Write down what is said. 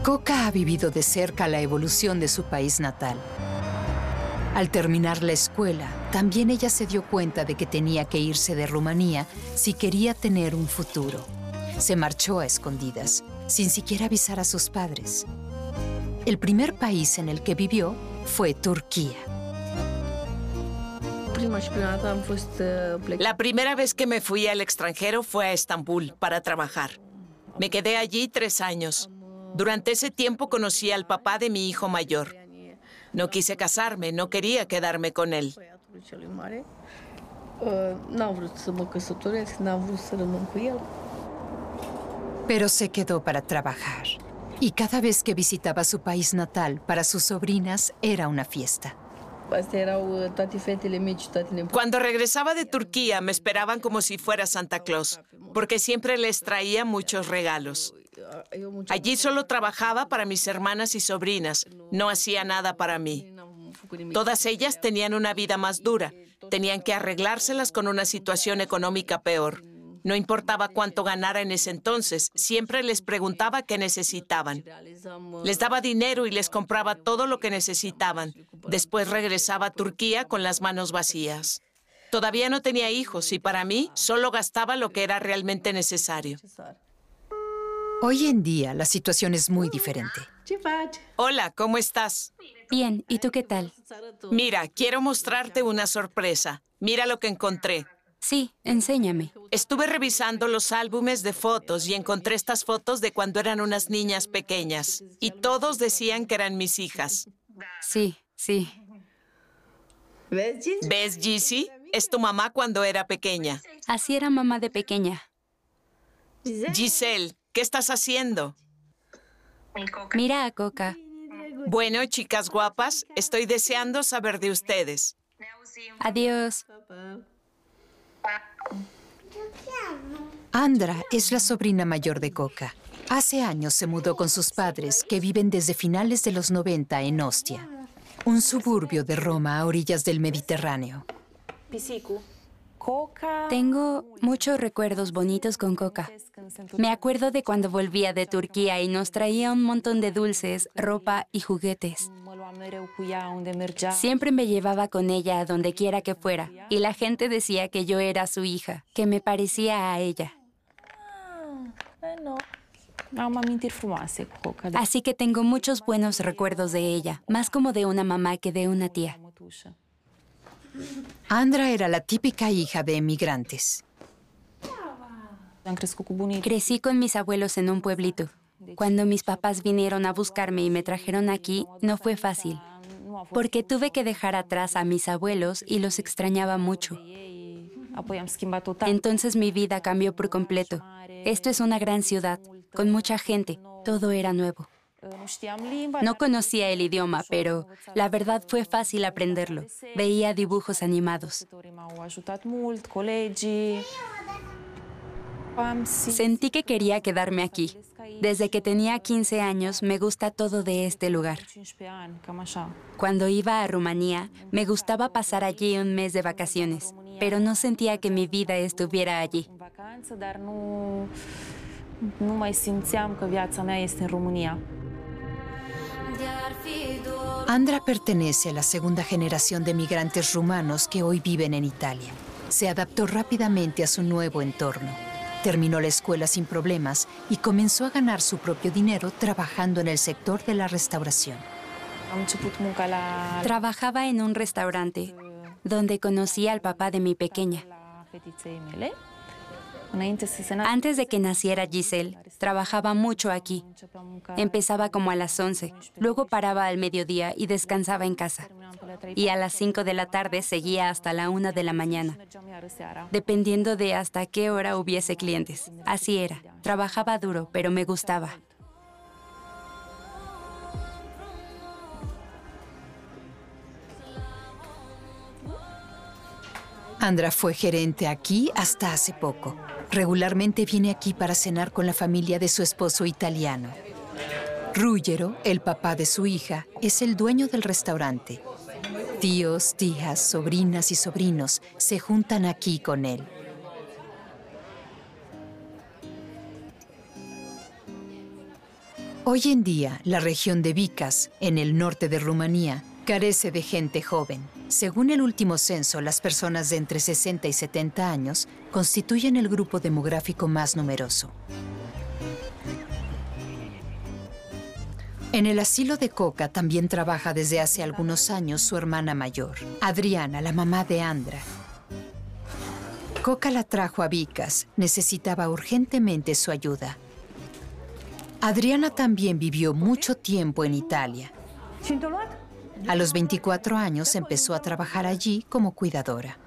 Coca ha vivido de cerca la evolución de su país natal. Al terminar la escuela, también ella se dio cuenta de que tenía que irse de Rumanía si quería tener un futuro. Se marchó a escondidas, sin siquiera avisar a sus padres. El primer país en el que vivió fue Turquía. La primera vez que me fui al extranjero fue a Estambul para trabajar. Me quedé allí 3 años. Durante ese tiempo conocí al papá de mi hijo mayor. No quise casarme, no quería quedarme con él. Pero se quedó para trabajar. Y cada vez que visitaba su país natal, para sus sobrinas era una fiesta. Cuando regresaba de Turquía me esperaban como si fuera Santa Claus, porque siempre les traía muchos regalos. Allí solo trabajaba para mis hermanas y sobrinas, no hacía nada para mí. Todas ellas tenían una vida más dura, tenían que arreglárselas con una situación económica peor. No importaba cuánto ganara en ese entonces, siempre les preguntaba qué necesitaban. Les daba dinero y les compraba todo lo que necesitaban. Después regresaba a Turquía con las manos vacías. Todavía no tenía hijos y para mí solo gastaba lo que era realmente necesario. Hoy en día la situación es muy diferente. Hola, ¿cómo estás? Bien, ¿y tú qué tal? Mira, quiero mostrarte una sorpresa. Mira lo que encontré. Sí, enséñame. Estuve revisando los álbumes de fotos y encontré estas fotos de cuando eran unas niñas pequeñas. Y todos decían que eran mis hijas. Sí, sí. ¿Ves, Gizzy? Es tu mamá cuando era pequeña. Así era mamá de pequeña. Giselle, ¿qué estás haciendo? Mira a Coca. Bueno, chicas guapas, estoy deseando saber de ustedes. Adiós. Andra es la sobrina mayor de Coca. Hace años se mudó con sus padres, que viven desde finales de los 90 en Ostia, un suburbio de Roma a orillas del Mediterráneo. Tengo muchos recuerdos bonitos con Coca. Me acuerdo de cuando volvía de Turquía y nos traía un montón de dulces, ropa y juguetes. Siempre me llevaba con ella a donde quiera que fuera, y la gente decía que yo era su hija, que me parecía a ella. Así que tengo muchos buenos recuerdos de ella, más como de una mamá que de una tía. Andra era la típica hija de emigrantes. Crecí con mis abuelos en un pueblito. Cuando mis papás vinieron a buscarme y me trajeron aquí, no fue fácil, porque tuve que dejar atrás a mis abuelos y los extrañaba mucho. Entonces mi vida cambió por completo. Esto es una gran ciudad, con mucha gente. Todo era nuevo. No conocía el idioma, pero la verdad fue fácil aprenderlo. Veía dibujos animados. Sentí que quería quedarme aquí. Desde que tenía 15 años me gusta todo de este lugar. Cuando iba a Rumanía, me gustaba pasar allí un mes de vacaciones, pero no sentía que mi vida estuviera allí. Andra pertenece a la segunda generación de migrantes rumanos que hoy viven en Italia. Se adaptó rápidamente a su nuevo entorno. Terminó la escuela sin problemas y comenzó a ganar su propio dinero trabajando en el sector de la restauración. Trabajaba en un restaurante donde conocí al papá de mi pequeña. Antes de que naciera Giselle, trabajaba mucho aquí. Empezaba como a las 11, luego paraba al mediodía y descansaba en casa. Y a las 5 de la tarde seguía hasta la 1 de la mañana, dependiendo de hasta qué hora hubiese clientes. Así era. Trabajaba duro, pero me gustaba. Andra fue gerente aquí hasta hace poco. Regularmente viene aquí para cenar con la familia de su esposo italiano. Ruggero, el papá de su hija, es el dueño del restaurante. Tíos, tías, sobrinas y sobrinos se juntan aquí con él. Hoy en día, la región de Vicas, en el norte de Rumanía, carece de gente joven. Según el último censo, las personas de entre 60 y 70 años constituyen el grupo demográfico más numeroso. En el asilo de Coca también trabaja desde hace algunos años su hermana mayor, Adriana, la mamá de Andra. Coca la trajo a Vicas, necesitaba urgentemente su ayuda. Adriana también vivió mucho tiempo en Italia. A los 24 años empezó a trabajar allí como cuidadora.